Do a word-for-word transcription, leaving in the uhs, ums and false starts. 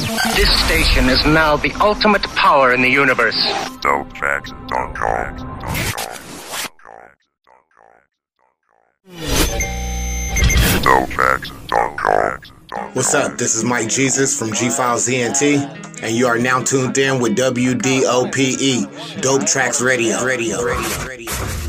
This station is now the ultimate power in the universe. dope tracks dot com. dope tracks dot com. What's up? This is Mike Jesus from G-Files E N T, and you are now tuned in with W D O P E, Dope Tracks Radio. Radio. Radio. Radio.